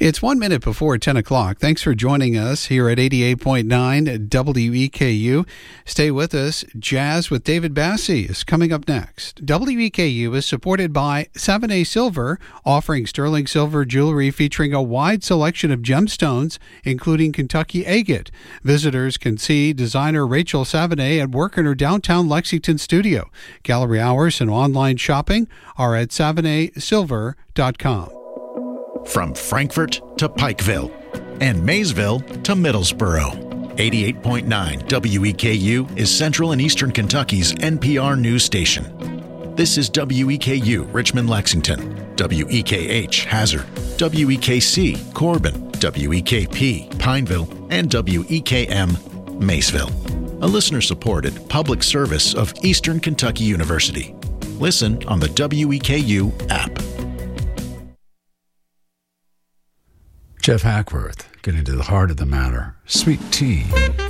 It's 1 minute before 10 o'clock. Thanks for joining us here at 88.9 WEKU. Stay with us. Jazz with David Bassey is coming up next. WEKU is supported by 7A Silver, offering sterling silver jewelry featuring a wide selection of gemstones, including Kentucky agate. Visitors can see designer Rachel Savonnet at work in her downtown Lexington studio. Gallery hours and online shopping are at SavonnetSilver.com. From Frankfort to Pikeville and Maysville to Middlesboro, 88.9 WEKU is Central and Eastern Kentucky's NPR news station. This is WEKU Richmond-Lexington, WEKH Hazard, WEKC Corbin, WEKP Pineville, and WEKM Maysville. A listener-supported public service of Eastern Kentucky University. Listen on the WEKU app. Jeff Hackworth, getting to the heart of the matter. Sweet tea.